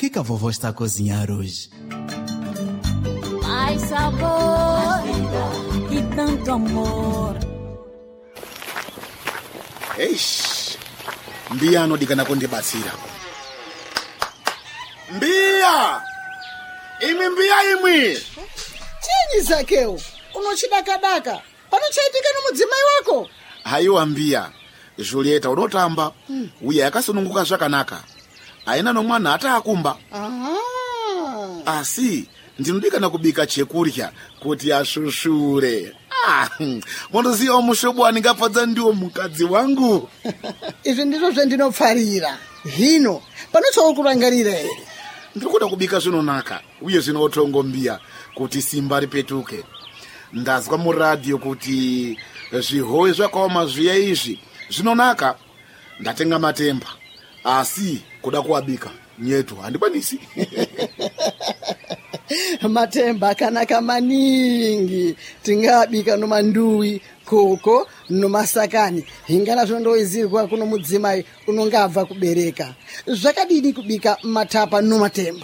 que a vovó está a cozinhar hoje? Mais sabor e tanto amor. Eish, Mbia anodikana kundibatsira. Mbia! Imwi! Chini Zakeu, unochidakadaka. Panochaitika nomudzimai wako? Haiwa Mbia, Julieta unotamba. Uya yakasununguka zvakanaka. Aina nomwana ataakumba. Asi, ndinodikana kubika chekurya kuti ashushure. Monoziva mushobo waningafadza ndiwo mukadzi wangu. Izvi ndizvo zvandinopfarira. Hino, panotsaukurangarira here? Ndikuda kubika zvinonaka, uye zvinotongo Mbia, kuti simba ripetuke. Ndazwa muradio kuti zvihowe zvakaoma zviya izvi zvinonaka. Ndatenga matemba, asi kuda kuabika nyetu handikwanisi. Matemba akanaka maningi. Tingabika nomanduwi, koko, nomasakani. Hingana zvondoizirwa kuno mudzimai unongabva kubereka. Zvakadini kubika matapa nomatemba?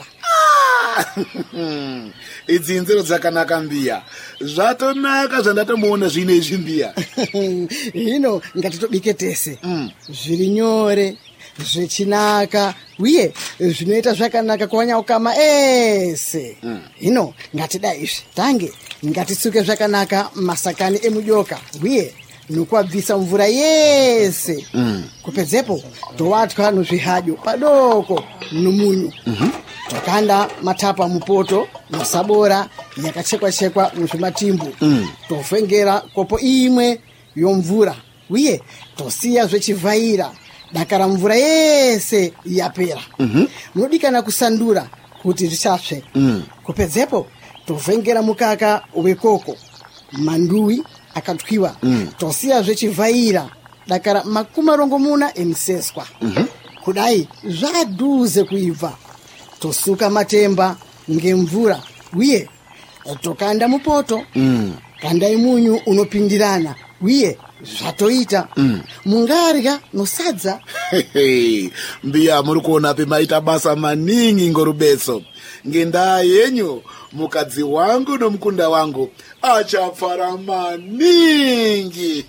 Idzi nzero dzakanaka Mbia. Zvatonaka zvandatomuona zvine izvi Mbia. Hino ngatitobike tese. Zviri nyore, zvichinaka, uye zvinoita zvakanaka kuwanyaukama ese. Hino ngatida izvi. Tange ngatisuke zvakanaka masakani emujoka, uye nokuabvisa mvura yese. Kupedzepo towatwa nozvihadyo padoko nomunyu. Tokanda matapa mupoto masabora yakachekwa muzvimatimbu. Tofengera kopo imwe yomvura, uye tosiya zvechivhaira dakara mvura yese yapera. Munodikana kusandura kuti zvisapsve. Kupedzepo tovhengera mukaka wekoko, manduwi akatwiwa. Tosiya zvechivhaira dakara 40 emuseswa. Kudai zvadhuze kuibva. Tosuka matemba ngemvura, uye tokanda mupoto. Kandai munyu unopindirana, uye zvatoita. Mungarya nosadza. Mbia muri kuona pemaita basa maningi ngorubetso. Ngendaa yenyu mukadzi wangu nomukunda wangu achapfara maningi.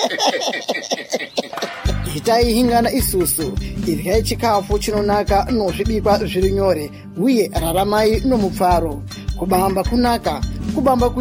Itai hingana isusu, iryai chikafu chinonaka nozvibikwa zviri nyore, uye raramai nomupfaro. Kubamba kunaka, kubamba